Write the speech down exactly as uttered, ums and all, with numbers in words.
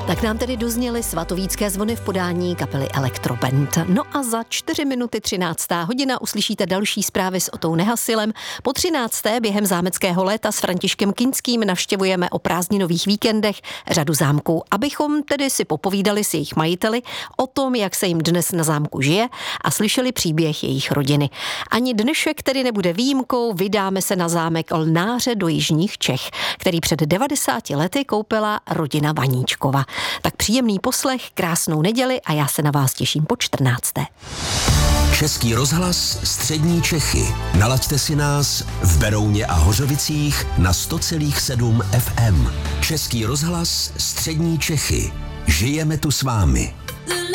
Tak nám tedy dozněly svatovícké zvony v podání kapely Elektroband. No a za čtyři minuty třináctá hodina uslyšíte další zprávy s Otou Nehasilem. Po třinácté během zámeckého léta s Františkem Kinským navštěvujeme o prázdninových víkendech řadu zámků, abychom tedy si popovídali s jejich majiteli o tom, jak se jim dnes na zámku žije a slyšeli příběh jejich rodiny. Ani dnešek tedy nebude výjimkou, vydáme se na zámek Lnáře do jižních Čech, který před devadesáti lety koupila rodina Vaníčkova. Tak příjemný poslech, krásnou neděli a já se na vás těším po čtrnácté. Český rozhlas Střední Čechy. Nalaďte si nás v Berouně a Hořovicích na sto celá sedm F M. Český rozhlas Střední Čechy. Žijeme tu s vámi.